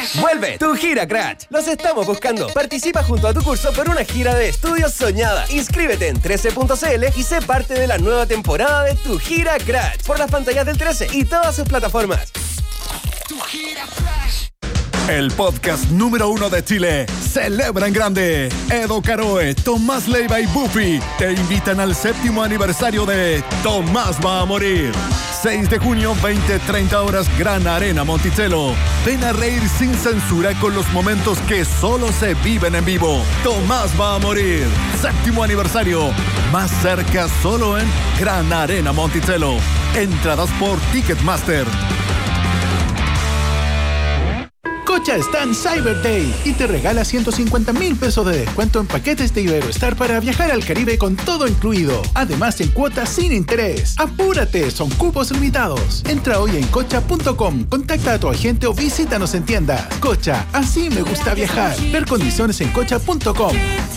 Vuelve tu gira Crash. Los estamos buscando. Participa junto a tu curso por una gira de estudios soñada. Inscríbete en 13.cl y sé parte de la nueva temporada de tu gira Crash por las pantallas del 13 y todas sus plataformas. Tu gira Crash. El podcast número 1 de Chile celebra en grande. Edo Caroe, Tomás Leiva y Buffy te invitan al 7º aniversario de Tomás va a morir. 6 de junio, 20:30 horas, Gran Arena Monticello. Ven a reír sin censura con los momentos que solo se viven en vivo. Tomás va a morir. 7º aniversario. Más cerca solo en Gran Arena Monticello. Entradas por Ticketmaster. Cocha está en Cyber Day y te regala 150,000 pesos de descuento en paquetes de Iberostar para viajar al Caribe con todo incluido. Además, en cuotas sin interés. ¡Apúrate! Son cupos limitados. Entra hoy en cocha.com, contacta a tu agente o visítanos en tiendas. Cocha, así me gusta viajar. Ver condiciones en cocha.com.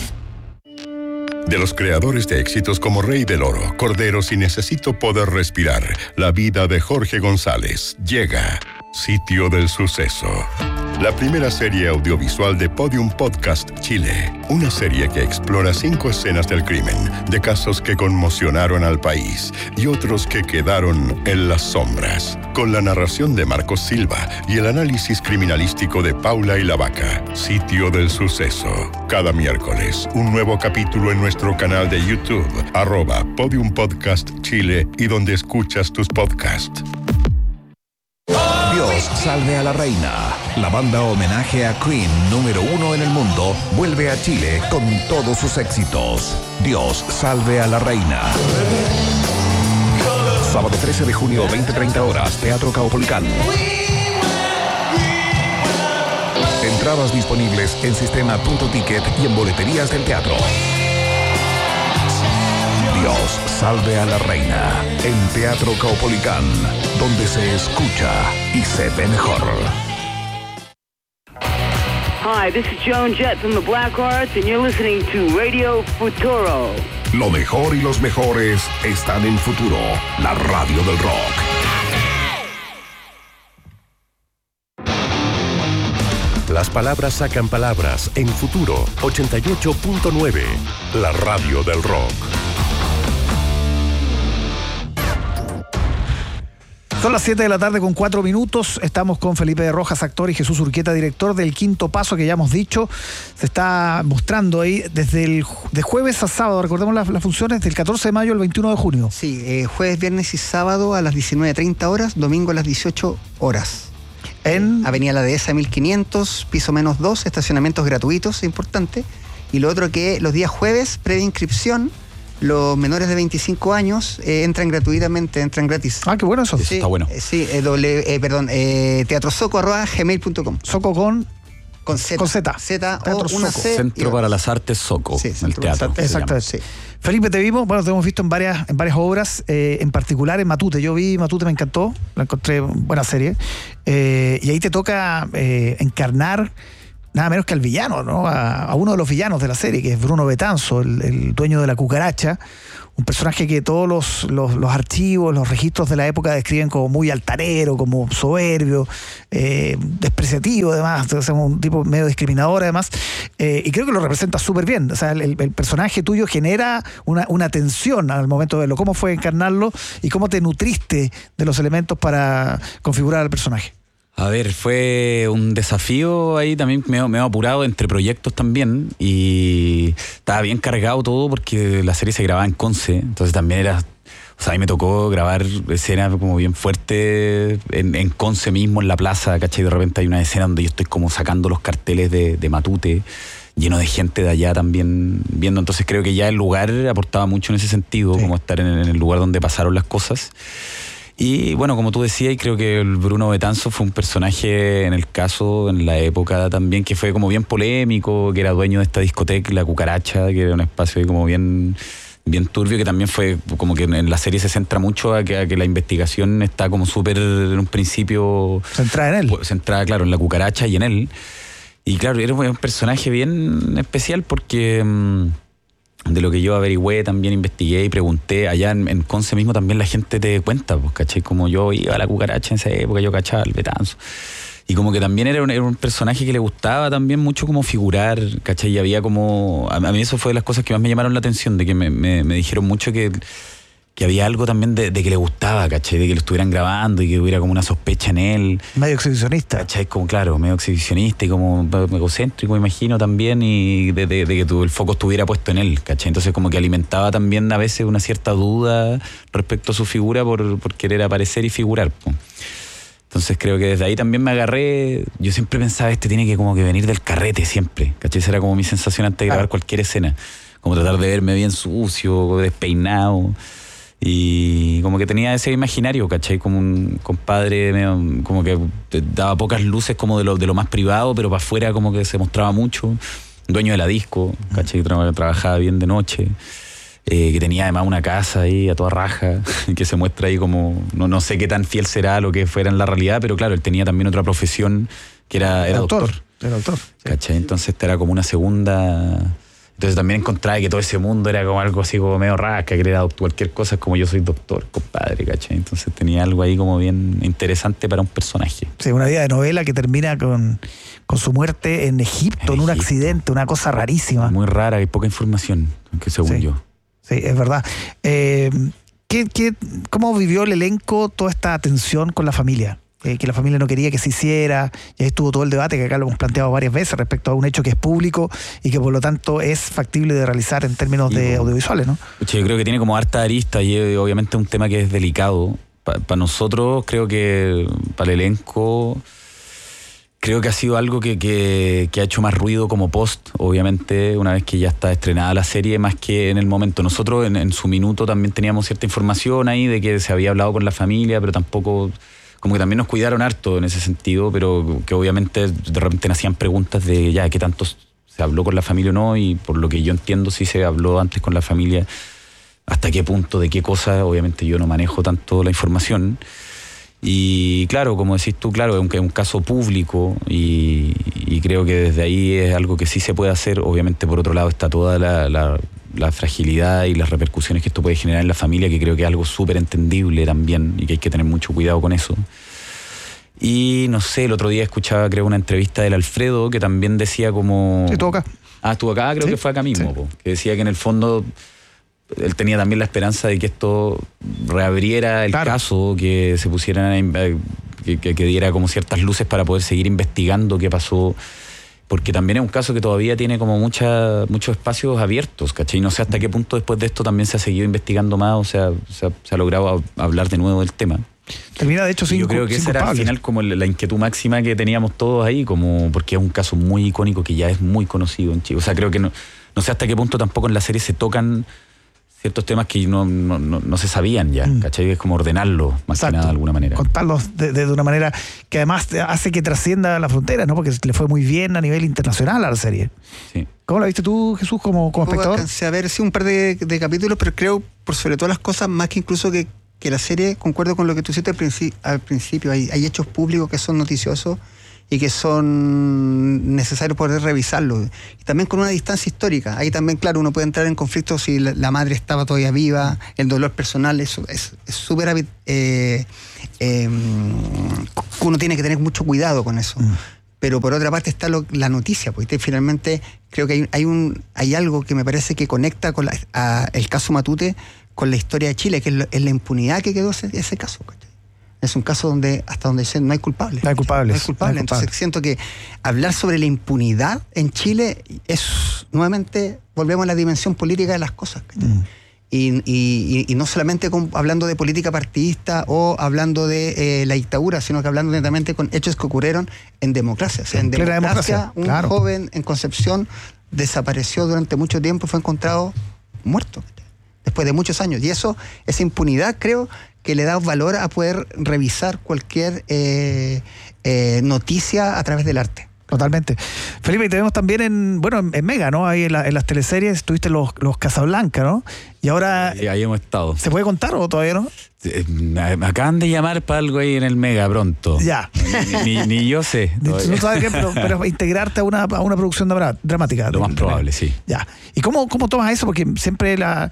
De los creadores de éxitos como Rey del Oro, Corderos y Necesito Poder Respirar, la vida de Jorge González, llega Sitio del Suceso. La primera serie audiovisual de Podium Podcast Chile. Una serie que explora 5 escenas del crimen, de casos que conmocionaron al país y otros que quedaron en las sombras. Con la narración de Marcos Silva y el análisis criminalístico de Paula y la Vaca. Sitio del Suceso. Cada miércoles, un nuevo capítulo en nuestro canal de YouTube, @Podium Podcast Chile y donde escuchas tus podcasts. Dios salve a la reina. La banda homenaje a Queen número 1 en el mundo vuelve a Chile con todos sus éxitos. Dios salve a la reina. Sábado 13 de junio, 20:30 horas, Teatro Caupolicán. Entradas disponibles en sistema.ticket y en boleterías del teatro. Dios salve a la reina en Teatro Caupolicán, donde se escucha y se ve mejor. Hi, this is Joan Jett from the Black Arts and you're listening to Radio Futuro. Lo mejor y los mejores están en Futuro, la radio del rock. Las palabras sacan palabras en Futuro 88.9, la radio del rock. Son las 7 de la tarde con 4 minutos. Estamos con Felipe de Rojas, actor, y Jesús Urquieta, director del Quinto Paso, que ya hemos dicho. Se está mostrando ahí desde de jueves a sábado. Recordemos las funciones del 14 de mayo al 21 de junio. Sí, jueves, viernes y sábado a las 19:30 horas, domingo a las 18 horas. En Avenida La Dehesa 1500, piso -2, estacionamientos gratuitos, es importante. Y lo otro que los días jueves, previa inscripción, los menores de 25 años entran gratuitamente, entran gratis. Ah, qué bueno eso. Sí, está bueno. Sí, teatrosoco@gmail.com. Soco con Z. Con Z. Teatro o una Soco. C. Centro para las Artes Soco. Sí, el teatro. Exactamente. Sí. Felipe, te vimos, bueno, te hemos visto en varias obras, en particular en Matute. Yo vi Matute, me encantó, la encontré buena serie. Y ahí te toca encarnar nada menos que al villano, ¿no? A uno de los villanos de la serie, que es Bruno Betanzo, el dueño de la cucaracha. Un personaje que todos los archivos, los registros de la época describen como muy altanero, como soberbio, despreciativo además, un tipo medio discriminador además, y creo que lo representa súper bien. O sea, el personaje tuyo genera una tensión al momento de verlo. ¿Cómo fue encarnarlo y cómo te nutriste de los elementos para configurar al personaje? A ver, fue un desafío ahí también, me he apurado entre proyectos también y estaba bien cargado todo porque la serie se grababa en Conce, entonces también era, o sea, a mí me tocó grabar escenas como bien fuertes en Conce mismo, en la plaza, ¿cachai? De repente hay una escena donde yo estoy como sacando los carteles de Matute, lleno de gente de allá también viendo, entonces creo que ya el lugar aportaba mucho en ese sentido, sí, como estar en el lugar donde pasaron las cosas. Y bueno, como tú decías, creo que el Bruno Betanzo fue un personaje en el caso, en la época también, que fue como bien polémico, que era dueño de esta discoteca, La Cucaracha, que era un espacio ahí como bien turbio, que también fue como que en la serie se centra mucho a que la investigación está como súper en un principio centrada en él. Centrada, claro, en La Cucaracha y en él. Y claro, era un personaje bien especial porque de lo que yo averigüé, también investigué y pregunté, allá en Conce mismo también la gente te cuenta, pues, ¿cachai? Como yo iba a La Cucaracha en esa época, yo cachaba al Betanzo. Y como que también era un personaje que le gustaba también mucho como figurar, ¿cachai? Y había como... A mí eso fue de las cosas que más me llamaron la atención, de que me dijeron mucho que había algo también de que le gustaba, ¿cachai? De que lo estuvieran grabando y que hubiera como una sospecha en él. Medio exhibicionista. ¿Cachai? Como, claro, medio exhibicionista y como egocéntrico, me imagino también, y de que el foco estuviera puesto en él, ¿cachai? Entonces como que alimentaba también a veces una cierta duda respecto a su figura por querer aparecer y figurar, po. Entonces creo que desde ahí también me agarré. Yo siempre pensaba, tiene que como que venir del carrete siempre, ¿cachai? Esa era como mi sensación antes de grabar cualquier escena. Como tratar de verme bien sucio, despeinado. Y como que tenía ese imaginario, ¿cachai? Como un compadre como que daba pocas luces como de lo más privado, pero para afuera como que se mostraba mucho. Dueño de la disco, ¿cachai? Trabajaba bien de noche. Que tenía además una casa ahí a toda raja, que se muestra ahí como, no sé qué tan fiel será a lo que fuera en la realidad, pero claro, él tenía también otra profesión que era doctor. Era doctor. ¿Cachai? Entonces esta era como una segunda. Entonces también encontraba que todo ese mundo era como algo así como medio rasca, que era cualquier cosa, como yo soy doctor, compadre, ¿cachai? Entonces tenía algo ahí como bien interesante para un personaje. Sí, una vida de novela que termina con su muerte en Egipto, en un accidente, una cosa rarísima. Muy rara, hay poca información, aunque según yo. Sí, es verdad. ¿Cómo vivió el elenco toda esta tensión con la familia? Que la familia no quería que se hiciera, y ahí estuvo todo el debate que acá lo hemos planteado varias veces respecto a un hecho que es público y que por lo tanto es factible de realizar en términos de audiovisuales, ¿no? Yo creo que tiene como harta arista y obviamente un tema que es delicado. Para nosotros, creo que para el elenco, creo que ha sido algo que ha hecho más ruido como post, obviamente, una vez que ya está estrenada la serie, más que en el momento. Nosotros en su minuto también teníamos cierta información ahí de que se había hablado con la familia, pero tampoco... Como que también nos cuidaron harto en ese sentido, pero que obviamente de repente hacían preguntas de ya qué tanto se habló con la familia o no, y por lo que yo entiendo sí se habló antes con la familia, hasta qué punto, de qué cosa, obviamente yo no manejo tanto la información. Y claro, como decís tú, claro, aunque es un caso público y creo que desde ahí es algo que sí se puede hacer. Obviamente por otro lado está toda la fragilidad y las repercusiones que esto puede generar en la familia, que creo que es algo súper entendible también y que hay que tener mucho cuidado con eso. Y no sé, el otro día escuchaba, creo, una entrevista del Alfredo que también decía como... Sí, estuvo acá. Estuvo acá, creo que fue acá mismo, que decía que en el fondo él tenía también la esperanza de que esto reabriera el caso, que se pusieran que diera como ciertas luces para poder seguir investigando qué pasó, porque también es un caso que todavía tiene como muchos espacios abiertos, ¿cachai? No sé hasta qué punto después de esto también se ha seguido investigando más, o sea, se ha logrado hablar de nuevo del tema. Termina de hecho sin. Yo creo que esa era al final como la inquietud máxima que teníamos todos ahí, como porque es un caso muy icónico que ya es muy conocido en Chile. O sea, creo que no sé hasta qué punto tampoco en la serie se tocan ciertos temas que no se sabían ya, ¿cachai? Es como ordenarlo, más que nada de alguna manera. Contarlos de una manera que además hace que trascienda la frontera, ¿no? Porque le fue muy bien a nivel internacional a la serie. Sí. ¿Cómo la viste tú, Jesús, como espectador? Alcancé a ver un par de capítulos, pero creo, por sobre todas las cosas, más que incluso que la serie, concuerdo con lo que tú hiciste al principio, hay hechos públicos que son noticiosos y que son necesarios poder revisarlos. Y también con una distancia histórica. Ahí también, claro, uno puede entrar en conflicto si la madre estaba todavía viva, el dolor personal, eso es súper... uno tiene que tener mucho cuidado con eso. Pero por otra parte está la noticia, porque finalmente creo que hay algo que me parece que conecta con el caso Matute con la historia de Chile, que es la impunidad que quedó ese caso. Es un caso hasta donde dicen no hay culpables. No hay culpables. Entonces siento que hablar sobre la impunidad en Chile es, nuevamente, volvemos a la dimensión política de las cosas. Y no solamente hablando de política partidista o hablando de la dictadura, sino que hablando netamente con hechos que ocurrieron en democracia. O sea, en democracia, un joven en Concepción desapareció durante mucho tiempo y fue encontrado muerto después de muchos años. Y esa impunidad, creo que le da valor a poder revisar cualquier noticia a través del arte. Totalmente. Felipe, y tenemos también en Mega, ¿no? Ahí en las teleseries tuviste los Casablanca, ¿no? Y ahora... Ahí hemos estado. ¿Se puede contar o todavía no? Me acaban de llamar para algo ahí en el Mega pronto. Ya. Ni yo sé. No sabes qué, pero integrarte a una producción dramática. Lo más probable, sí. Ya. ¿Y cómo tomas eso? Porque siempre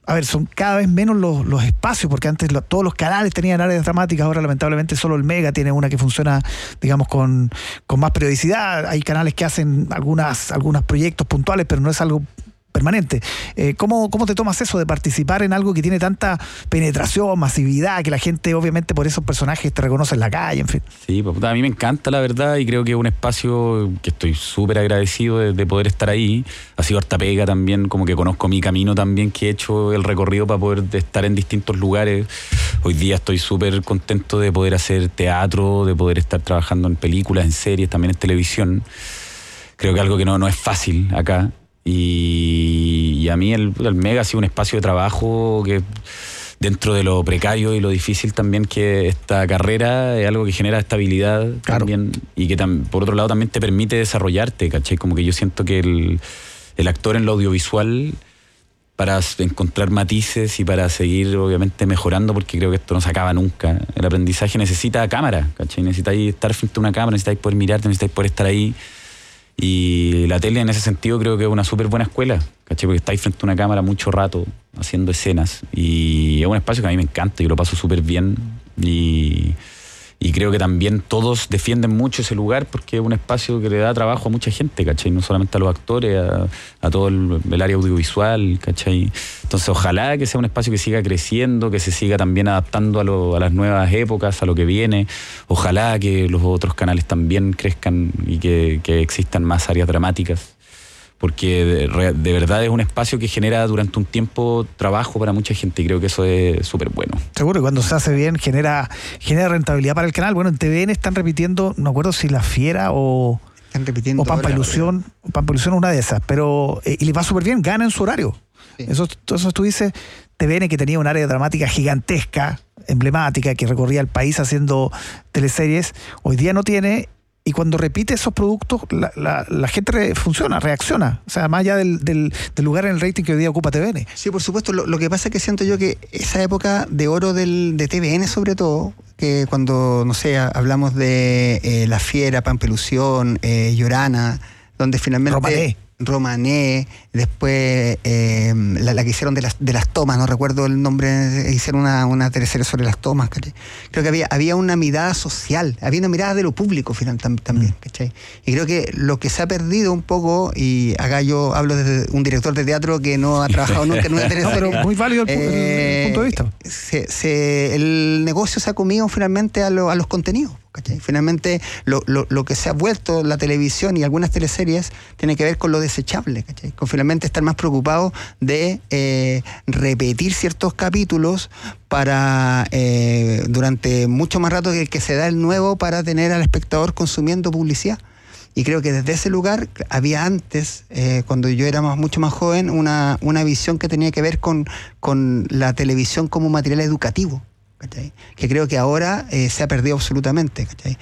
a ver, son cada vez menos los espacios, porque antes todos los canales tenían áreas dramáticas, ahora lamentablemente solo el Mega tiene una que funciona, digamos, con más periodicidad. Hay canales que hacen algunos proyectos puntuales, pero no es algo permanente. ¿Cómo te tomas eso de participar en algo que tiene tanta penetración, masividad, que la gente obviamente por esos personajes te reconoce en la calle, en fin? Sí, pues, a mí me encanta la verdad y creo que es un espacio que estoy súper agradecido de poder estar ahí. Ha sido harta pega también, como que conozco mi camino también, que he hecho el recorrido para poder estar en distintos lugares. Hoy día estoy súper contento de poder hacer teatro, de poder estar trabajando en películas, en series, también en televisión. Creo que algo que no es fácil acá. Y a mí el Mega ha sido un espacio de trabajo que dentro de lo precario y lo difícil también que esta carrera es algo que genera estabilidad también, y que por otro lado también te permite desarrollarte, ¿cachai? Como que yo siento que el actor en lo audiovisual, para encontrar matices y para seguir obviamente mejorando, porque creo que esto no se acaba nunca, el aprendizaje necesita cámara, ¿cachai? Necesitáis estar frente a una cámara, necesitáis poder mirarte, necesitáis poder estar ahí. Y la tele en ese sentido creo que es una súper buena escuela, ¿cachai? Porque estáis frente a una cámara mucho rato haciendo escenas y es un espacio que a mí me encanta, yo lo paso súper bien y creo que también todos defienden mucho ese lugar porque es un espacio que le da trabajo a mucha gente, ¿cachai? No solamente a los actores, a todo el área audiovisual, ¿cachai? Entonces ojalá que sea un espacio que siga creciendo, que se siga también adaptando a las nuevas épocas, a lo que viene. Ojalá que los otros canales también crezcan y que existan más áreas dramáticas. Porque de verdad es un espacio que genera durante un tiempo trabajo para mucha gente y creo que eso es súper bueno. Seguro, y cuando se hace bien genera rentabilidad para el canal. Bueno, en TVN están repitiendo, no acuerdo si La Fiera o Pampa Ilusión, una de esas, pero y les va súper bien, ganan su horario. Sí. Eso tú dices, TVN que tenía un área dramática gigantesca, emblemática, que recorría el país haciendo teleseries, hoy día no tiene. Y cuando repite esos productos, la gente reacciona. O sea, más allá del lugar en el rating que hoy día ocupa TVN. Sí, por supuesto. Lo que pasa es que siento yo que esa época de oro de TVN, sobre todo, que cuando, no sé, hablamos de La Fiera, Pampa Ilusión, Llorana, donde finalmente... Romané, después la que hicieron de las tomas, no recuerdo el nombre, hicieron una teleserie sobre las tomas, ¿cachai? Creo que había una mirada social, había una mirada de lo público también, ¿cachai? Y creo que lo que se ha perdido un poco, y acá yo hablo desde un director de teatro que no ha trabajado nunca en una teleserie. Pero muy válido el punto de vista. El negocio se ha comido finalmente a los contenidos. ¿Cachai? Finalmente lo que se ha vuelto la televisión y algunas teleseries tiene que ver con lo desechable, ¿cachai? Con finalmente estar más preocupados de repetir ciertos capítulos para durante mucho más rato que el que se da el nuevo, para tener al espectador consumiendo publicidad. Y creo que desde ese lugar había antes, cuando yo era mucho más joven, una visión que tenía que ver con la televisión como material educativo, ¿cachai? Que creo que ahora se ha perdido absolutamente, ¿cachai?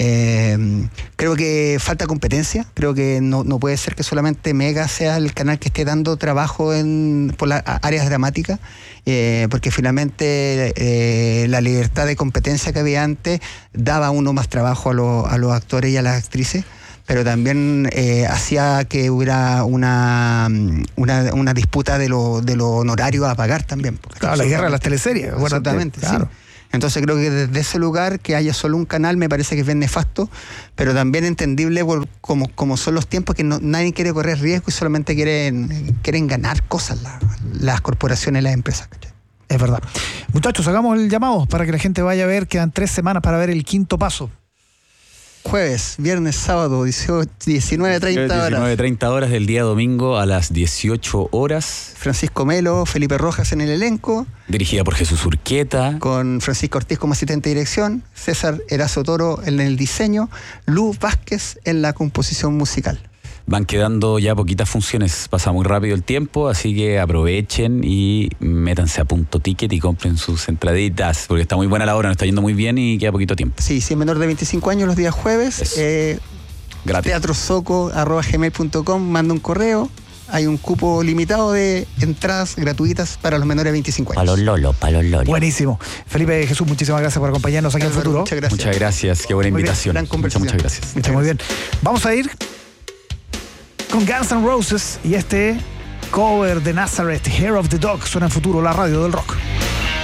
Creo que falta competencia, creo que no puede ser que solamente Mega sea el canal que esté dando trabajo por las áreas dramáticas, porque finalmente la libertad de competencia que había antes daba uno más trabajo a los actores y a las actrices, pero también hacía que hubiera una disputa de lo honorario a pagar también. Claro, la guerra de las teleseries. Exactamente, claro. Sí. Entonces creo que desde ese lugar que haya solo un canal me parece que es bien nefasto, pero también entendible como son los tiempos, que nadie quiere correr riesgo y solamente quieren ganar cosas las corporaciones, las empresas. Es verdad. Muchachos, hagamos el llamado para que la gente vaya a ver. Quedan 3 semanas para ver El Quinto Paso. Jueves, viernes, sábado, 19:30 horas. 19:30 horas del día domingo a las 18 horas. Francisco Melo, Felipe Rojas en el elenco. Dirigida por Jesús Urquieta. Con Francisco Ortiz como asistente de dirección, César Erazo Toro en el diseño, Luz Vázquez en la composición musical. Van quedando ya poquitas funciones, pasa muy rápido el tiempo, así que aprovechen y métanse a Punto Ticket y compren sus entraditas, porque está muy buena la hora, nos está yendo muy bien y queda poquito tiempo. Sí, si es menor de 25 años los días jueves, teatrosoco@gmail.com, manda un correo, hay un cupo limitado de entradas gratuitas para los menores de 25 años. Para los lolos. Buenísimo. Felipe Jesús, muchísimas gracias por acompañarnos aquí en Futuro. Muchas gracias. Qué buena invitación. Gran conversación. Muchas gracias. Muy bien. Vamos a ir con Guns N' Roses y cover de Nazareth, Hair of the Dog, suena en Futuro, la radio del rock.